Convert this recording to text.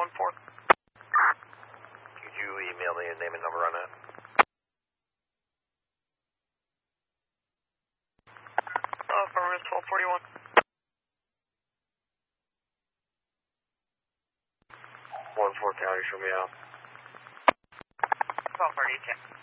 1-4. Could you email me a name and number on that? Affirmative 1241. 1-4 County, show me out. 1230, check.